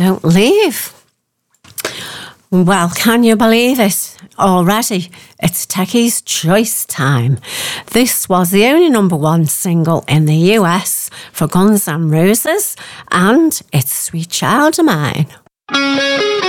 don't leave. Well, can you believe it? Already, it's Techie's Choice time. This was the only number one single in the US for Guns N' Roses, and it's Sweet Child of Mine.